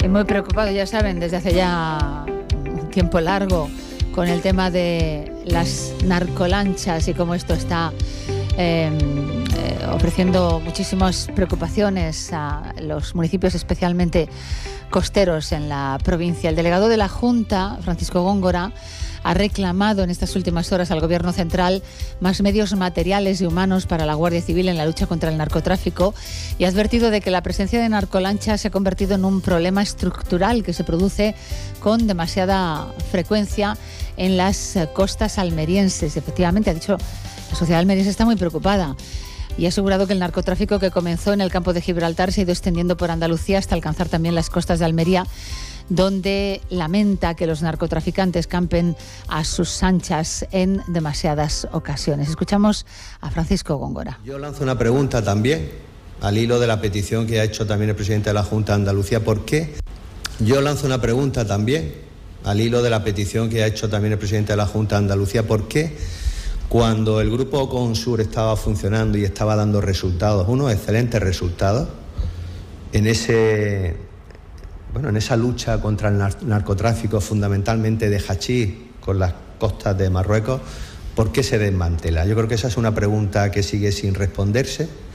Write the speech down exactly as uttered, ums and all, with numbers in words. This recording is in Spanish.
muy preocupado, ya saben, desde hace ya un tiempo largo con el tema de las narcolanchas y cómo esto está eh, eh, ofreciendo muchísimas preocupaciones a los municipios especialmente costeros en la provincia. El delegado de la Junta, Francisco Góngora, ha reclamado en estas últimas horas al Gobierno central más medios materiales y humanos para la Guardia Civil en la lucha contra el narcotráfico y ha advertido de que la presencia de narcolanchas se ha convertido en un problema estructural que se produce con demasiada frecuencia en las costas almerienses. Efectivamente, ha dicho, la sociedad almeriense está muy preocupada y ha asegurado que el narcotráfico que comenzó en el campo de Gibraltar se ha ido extendiendo por Andalucía hasta alcanzar también las costas de Almería, donde lamenta que los narcotraficantes campen a sus anchas en demasiadas ocasiones. Escuchamos a Francisco Góngora. Yo lanzo una pregunta también, al hilo de la petición que ha hecho también el presidente de la Junta de Andalucía. ¿Por qué? Yo lanzo una pregunta también, al hilo de la petición que ha hecho también el presidente de la Junta de Andalucía. ¿Por qué cuando el Grupo Consur estaba funcionando y estaba dando resultados, unos excelentes resultados, en ese... Bueno, en esa lucha contra el narcotráfico, fundamentalmente de hachís, con las costas de Marruecos, ¿por qué se desmantela? Yo creo que esa es una pregunta que sigue sin responderse.